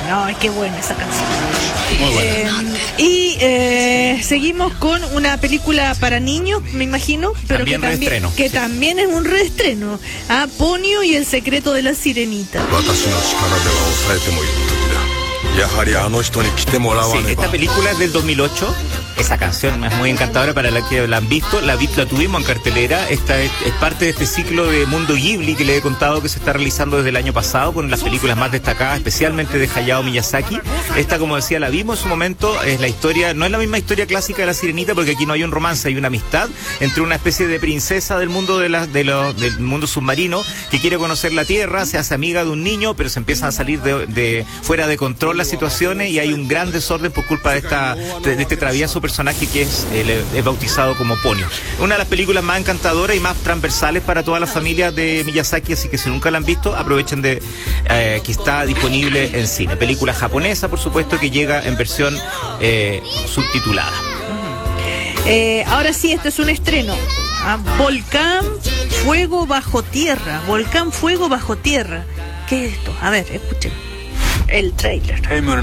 no, es que buena esa canción. Muy buena. Y seguimos con una película para niños, me imagino, pero que también es un reestreno. Ponyo y el secreto de la sirenita. Sí, esta película es del 2008. Esa canción es muy encantadora para la que la han visto. La tuvimos en cartelera. Esta es parte de este ciclo de Mundo Ghibli que le he contado que se está realizando desde el año pasado con las películas más destacadas, especialmente de Hayao Miyazaki. Esta, como decía, la vimos en su momento. Es la historia, no es la misma historia clásica de la sirenita, porque aquí no hay un romance, hay una amistad entre una especie de princesa del mundo del mundo submarino que quiere conocer la tierra, se hace amiga de un niño, pero se empiezan a salir de fuera de control las situaciones y hay un gran desorden por culpa de este travieso personaje que es bautizado como Ponyo. Una de las películas más encantadoras y más transversales para todas las familias de Miyazaki, así que si nunca la han visto, aprovechen de que está disponible en cine. Película japonesa, por supuesto, que llega en versión subtitulada. Ahora sí, este es un estreno. Volcán Fuego Bajo Tierra. Volcán Fuego Bajo Tierra. ¿Qué es esto? A ver, escuchen el trailer.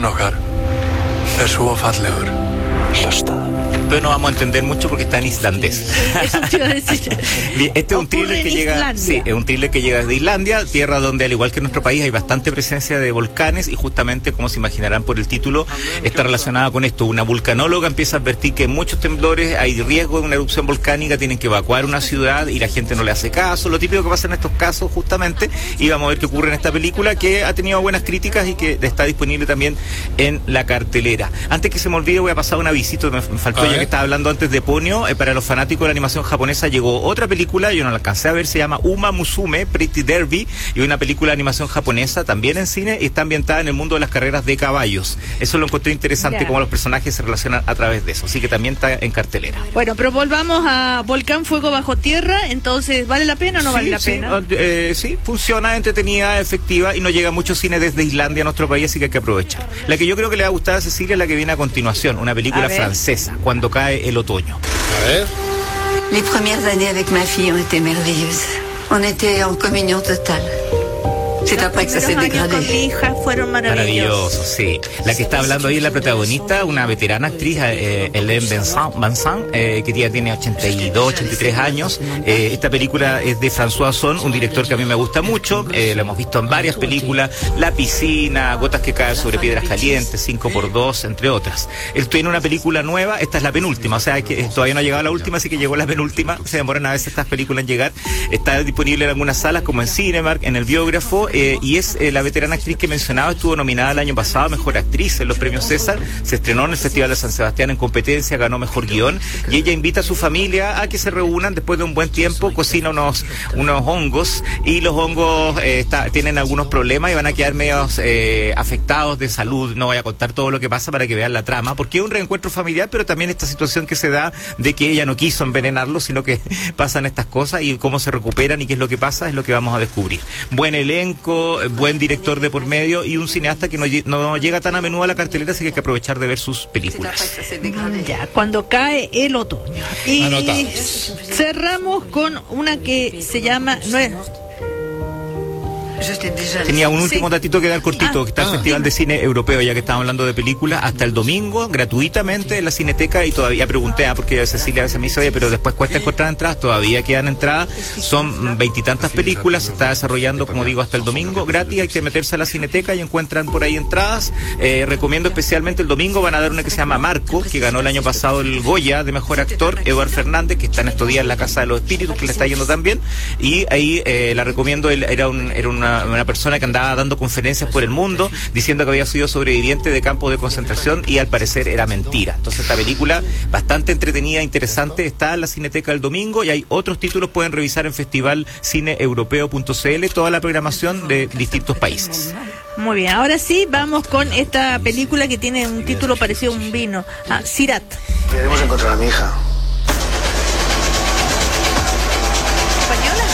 Pero no vamos a entender mucho porque está en islandés. Eso te iba a decir. Este es un thriller que llega, sí, es un thriller que llega desde Islandia, tierra donde, al igual que en nuestro país, hay bastante presencia de volcanes y justamente, como se imaginarán por el título, está relacionada con esto. Una vulcanóloga empieza a advertir que en muchos temblores hay riesgo de una erupción volcánica, tienen que evacuar una ciudad y la gente no le hace caso, lo típico que pasa en estos casos justamente, y vamos a ver qué ocurre en esta película que ha tenido buenas críticas y que está disponible también en la cartelera. Antes que se me olvide, voy a pasar una visita, me faltó ya que estaba hablando antes de Ponyo. Para los fanáticos de la animación japonesa llegó otra película, yo no la alcancé a ver, se llama Uma Musume Pretty Derby, y una película de animación japonesa también en cine y está ambientada en el mundo de las carreras de caballos. Eso lo encontré interesante, cómo los personajes se relacionan a través de eso, así que también está en cartelera. Bueno, pero volvamos a Volcán Fuego Bajo Tierra. Entonces, ¿vale la pena o no vale la pena? Sí, funciona, entretenida, efectiva, y no llega mucho cine desde Islandia a nuestro país, así que hay que aprovechar. La que yo creo que le va a gustar a Cecilia es la que viene a continuación, una película francesa, Cuando cae el otoño. A ver. Les premières années avec ma fille ont été merveilleuses. On était en communion totale. C'est après que ça s'est dégradé. Con mi hija fueron maravillosos. Sí. La que está hablando ahí es la protagonista, una veterana actriz, Hélène Vincent, que ya tiene 82, 83 años. Esta película es de François Ozon, un director que a mí me gusta mucho. Lo hemos visto en varias películas: La piscina, Gotas que caen sobre piedras calientes, 5x2, entre otras. Él tiene una película nueva, esta es la penúltima, o sea que todavía no ha llegado a la última, así que llegó la penúltima. Se demoran a veces estas películas en llegar. Está disponible en algunas salas como en Cinemark, en El Biógrafo. Y es la veterana actriz que mencionaba, estuvo nominada el año pasado a Mejor Actriz en los premios César, se estrenó en el Festival de San Sebastián en competencia, ganó Mejor Guión, y ella invita a su familia a que se reúnan después de un buen tiempo, cocina unos hongos, y los hongos tienen algunos problemas y van a quedar medios afectados de salud. No voy a contar todo lo que pasa para que vean la trama, porque es un reencuentro familiar, pero también esta situación que se da de que ella no quiso envenenarlo, sino que pasan estas cosas y cómo se recuperan y qué es lo que pasa, es lo que vamos a descubrir. Buen elenco, buen director de por medio y un cineasta que no llega tan a menudo a la cartelera, así que hay que aprovechar de ver sus películas. Ya, Cuando cae el otoño. Y cerramos con una que se llama... Tenía un último datito que dar cortito, que está el Festival de Cine Europeo, ya que estamos hablando de películas, hasta el domingo, gratuitamente en la Cineteca, y todavía pregunté, porque Cecilia a veces me dice, oye, pero después cuesta encontrar entradas, todavía quedan entradas, son 20 y tantas películas, se está desarrollando, como digo, hasta el domingo, gratis, hay que meterse a la Cineteca y encuentran por ahí entradas. Recomiendo especialmente el domingo, van a dar una que se llama Marco, que ganó el año pasado el Goya de Mejor Actor, Eduard Fernández, que está en estos días en la Casa de los Espíritus, que le está yendo tan bien, y ahí la recomiendo. Era una persona que andaba dando conferencias por el mundo diciendo que había sido sobreviviente de campos de concentración y al parecer era mentira. Entonces esta película, bastante entretenida, interesante, está en la Cineteca el domingo, y hay otros títulos, pueden revisar en festivalcineeuropeo.cl toda la programación de distintos países. Muy bien, ahora sí vamos con esta película que tiene un título parecido a un vino, Sirat. Queremos encontrar a mi hija.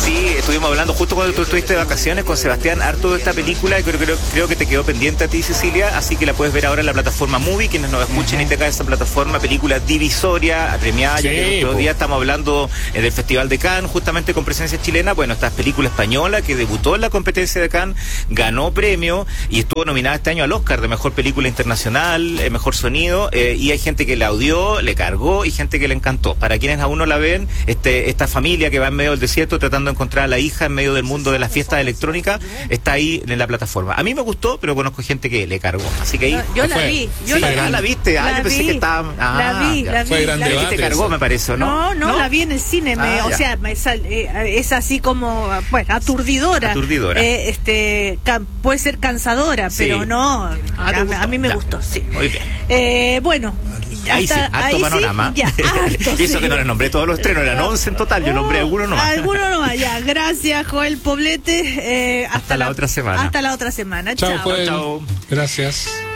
Sí, estuvimos hablando justo cuando tú estuviste de vacaciones con Sebastián harto de esta película y creo que te quedó pendiente a ti, Cecilia, así que la puedes ver ahora en la plataforma Movie, quienes nos escuchen y te cae esa plataforma, película divisoria, premiada, ya que el otro día estamos hablando del Festival de Cannes, justamente con presencia chilena. Bueno, esta película española que debutó en la competencia de Cannes, ganó premio y estuvo nominada este año al Oscar de Mejor Película Internacional, Mejor Sonido, y hay gente que la odió, le cargó y gente que le encantó. Para quienes aún no la ven, esta familia que va en medio del desierto tratando de encontrar a la hija en medio del mundo de las fiestas electrónicas, está ahí en la plataforma. A mí me gustó, pero conozco gente que le cargó. Así que ahí... Yo la vi. La viste. Yo pensé que estaba... La vi. Fue gran debate. Te cargó, me parece, ¿no? No, la vi en el cine. O sea, es así como, bueno, aturdidora. Puede ser cansadora, sí. pero no. A mí me gustó, sí. Muy bien. Bueno... Ahí sí, harto panorama. Sí, harto, y eso que no les nombré todos los estrenos, eran 11 en total, yo nombré algunos nomás. Algunos nomás, ya. Gracias, Joel Poblete. Hasta la otra semana. Hasta la otra semana. Chao, Chao. Joel. Gracias.